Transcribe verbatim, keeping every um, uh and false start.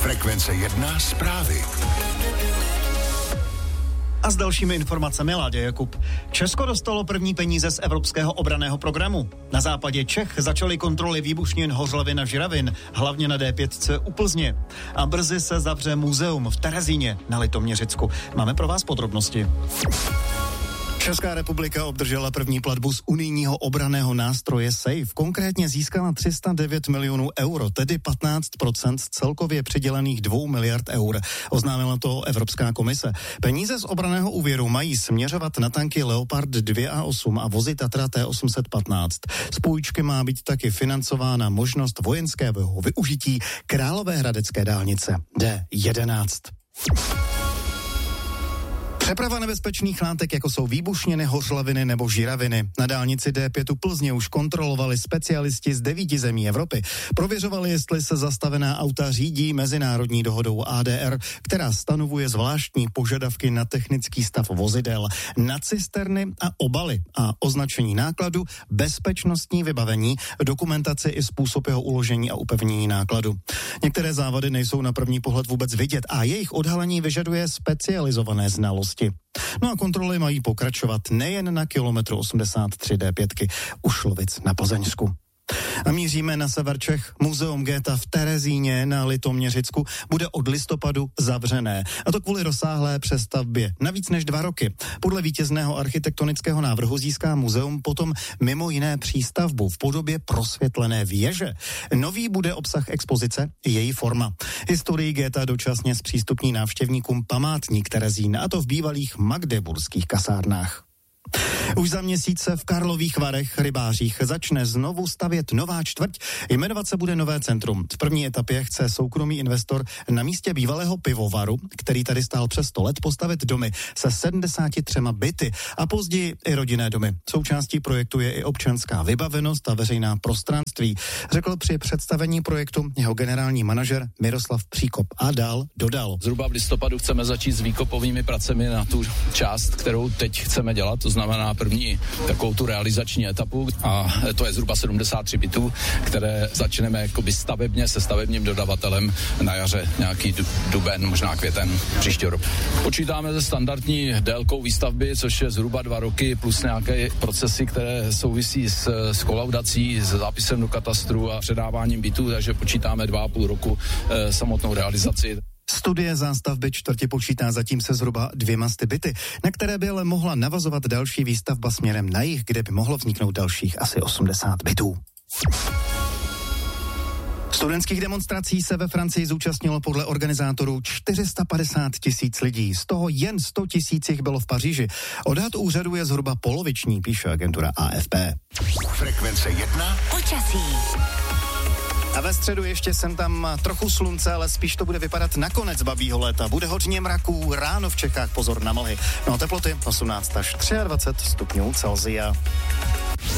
Frekvence jedna zprávy. A s dalšími informacemi Láďa Jakub. Česko dostalo první peníze z Evropského obranného programu. Na západě Čech začaly kontroly výbušnin Hořlavy a Žuravin, hlavně na D pět u Plzně. A brzy se zavře muzeum v Terezíně na Litoměřicku. Máme pro vás podrobnosti. Česká republika obdržela první platbu z unijního obranného nástroje SAFE. Konkrétně získala tři sta devět milionů euro, tedy patnáct procent z celkově přidělených dvou miliard eur. Oznámila to Evropská komise. Peníze z obranného úvěru mají směřovat na tanky Leopard dva a osm a vozy Tatra T osm set patnáct. Z půjčky má být taky financována možnost vojenského využití Královéhradecké dálnice D jedenáct. Přeprava nebezpečných látek, jako jsou výbušniny, hořlaviny nebo žiraviny. Na dálnici D pět u Plzně už kontrolovali specialisti z devíti zemí Evropy. Prověřovali, jestli se zastavená auta řídí mezinárodní dohodou A D R, která stanovuje zvláštní požadavky na technický stav vozidel, na cisterny a obaly a označení nákladu, bezpečnostní vybavení, dokumentaci i způsob jeho uložení a upevnění nákladu. Některé závady nejsou na první pohled vůbec vidět a jejich odhalení vyžaduje specializované znalosti. No a kontroly mají pokračovat nejen na kilometru osmdesát tři D pět u Šlovic na Plzeňsku. A míříme na sever Čech. Muzeum Goethe v Terezíně na Litoměřicku bude od listopadu zavřené. A to kvůli rozsáhlé přestavbě. Na víc než dva roky. Podle vítězného architektonického návrhu získá muzeum potom mimo jiné přístavbu v podobě prosvětlené věže. Nový bude obsah expozice i její forma. Historii Goethe dočasně zpřístupní návštěvníkům památník Terezín, a to v bývalých magdeburských kasárnách. Už za měsíce v Karlových Varech rybářích začne znovu stavět nová čtvrť. Jmenovat se bude Nové centrum. V první etapě chce soukromý investor na místě bývalého pivovaru, který tady stál přes sto let, postavit domy se sedmdesáti třemi byty a později i rodinné domy. Součástí projektu je i občanská vybavenost a veřejná prostranství, řekl při představení projektu jeho generální manažer Miroslav Příkop a dál dodal. Zhruba v listopadu chceme začít s výkopovými pracemi na tu část, kterou teď chceme dělat, to znamená první takovou tu realizační etapu, a to je zhruba sedmdesát tři bytů, které začneme jakoby stavebně se stavebním dodavatelem na jaře, nějaký duben, možná květen příštího roku. Počítáme se standardní délkou výstavby, což je zhruba dva roky plus nějaké procesy, které souvisí s, s kolaudací, s zápisem do katastru a předáváním bytů, takže počítáme dva a půl roku e, samotnou realizaci. Studie zástavby čtvrti počítá zatím se zhruba dvěma sty byty, na které by ale mohla navazovat další výstavba směrem na jih, kde by mohlo vzniknout dalších asi osmdesát bytů. Studentských demonstrací se ve Francii zúčastnilo podle organizátorů čtyři sta padesát tisíc lidí, z toho jen sto tisíc jich bylo v Paříži. Odhad úřadu je zhruba poloviční, píše agentura A F P. Frekvence jedna. Počasí. A ve středu ještě sem tam trochu slunce, ale spíš to bude vypadat na konec babího léta. Bude hodně mraků, ráno v Čechách pozor na mlhy. No a teploty osmnáct až dvacet tři stupňů Celsia.